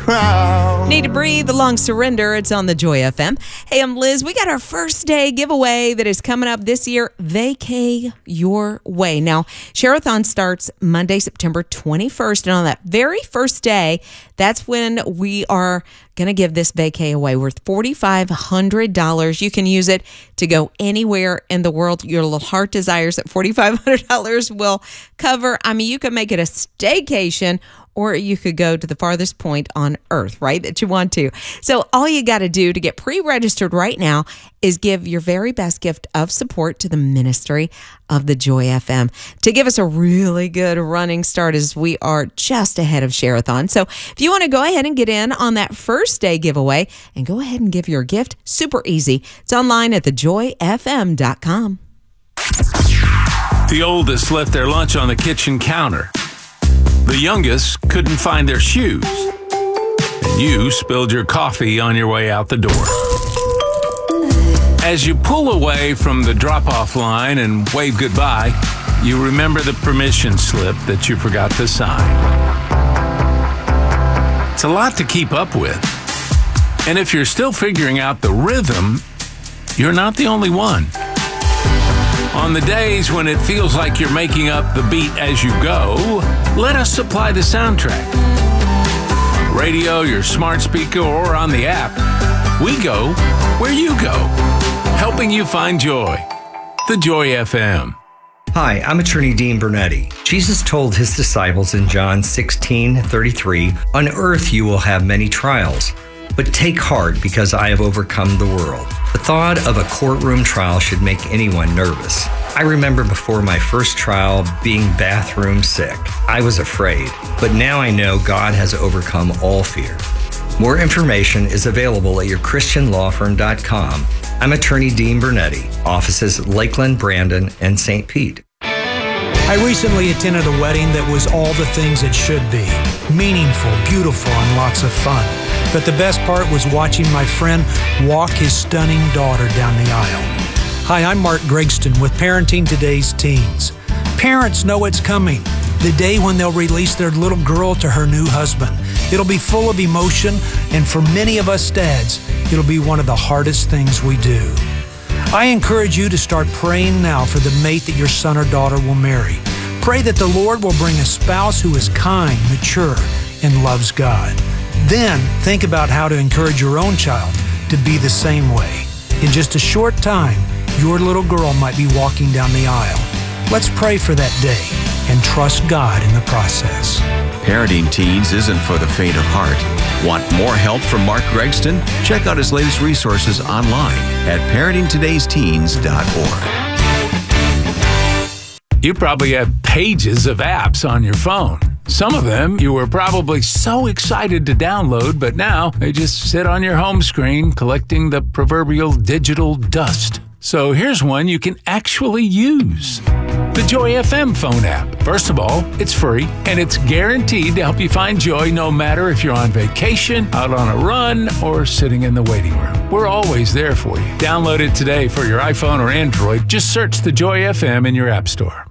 crown. Need to Breathe, The Long Surrender. It's on the Joy FM. Hey, I'm Liz. We got our first day giveaway that is coming up this year. Vacay Your Way. Now, Share-a-thon starts Monday, September 21st. And on that very first day, that's when we are going to give this vacay away worth $4,500. You can use it to go anywhere in the world your little heart desires. That $4,500 will cover. I mean, you can make it a staycation, or you could go to the farthest point on earth, right, that you want to. So all you got to do to get pre-registered right now is give your very best gift of support to the ministry of the Joy FM to give us a really good running start, as we are just ahead of Share-a-thon. So if you want to go ahead and get in on that first day giveaway and go ahead and give your gift, super easy. It's online at thejoyfm.com. The oldest left their lunch on the kitchen counter. The youngest couldn't find their shoes. And you spilled your coffee on your way out the door. As you pull away from the drop-off line and wave goodbye, you remember the permission slip that you forgot to sign. It's a lot to keep up with. And if you're still figuring out the rhythm, you're not the only one. On the days when it feels like you're making up the beat as you go, let us supply the soundtrack. Radio, your smart speaker, or on the app, we go where you go, helping you find joy. The Joy FM. Hi, I'm attorney Dean Bernetti. Jesus told his disciples in John 16:33, "On earth you will have many trials, but take heart because I have overcome the world." The thought of a courtroom trial should make anyone nervous. I remember before my first trial being bathroom sick. I was afraid, but now I know God has overcome all fear. More information is available at yourchristianlawfirm.com. I'm attorney Dean Bernetti, offices Lakeland, Brandon, and St. Pete. I recently attended a wedding that was all the things it should be. Meaningful, beautiful, and lots of fun. But the best part was watching my friend walk his stunning daughter down the aisle. Hi, I'm Mark Gregston with Parenting Today's Teens. Parents know it's coming, the day when they'll release their little girl to her new husband. It'll be full of emotion, and for many of us dads, it'll be one of the hardest things we do. I encourage you to start praying now for the mate that your son or daughter will marry. Pray that the Lord will bring a spouse who is kind, mature, and loves God. Then think about how to encourage your own child to be the same way. In just a short time, your little girl might be walking down the aisle. Let's pray for that day and trust God in the process. Parenting teens isn't for the faint of heart. Want more help from Mark Gregston? Check out his latest resources online at parentingtodaysteens.org. You probably have pages of apps on your phone. Some of them you were probably so excited to download, but now they just sit on your home screen collecting the proverbial digital dust. So here's one you can actually use. The Joy FM phone app. First of all, it's free, and it's guaranteed to help you find joy no matter if you're on vacation, out on a run, or sitting in the waiting room. We're always there for you. Download it today for your iPhone or Android. Just search the Joy FM in your app store.